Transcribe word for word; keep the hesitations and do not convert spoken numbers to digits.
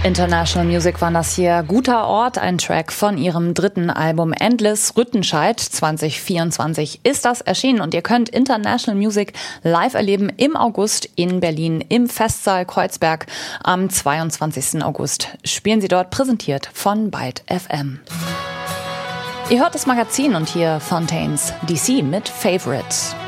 International Music war das hier. Guter Ort, ein Track von ihrem dritten Album Endless. Rüttenscheid zwanzig vierundzwanzig ist das erschienen und ihr könnt International Music live erleben im August in Berlin im Festsaal Kreuzberg. Am zweiundzwanzigsten August spielen sie dort, präsentiert von Byte F M. Ihr hört das Magazin und hier Fontaines D C mit Favorites.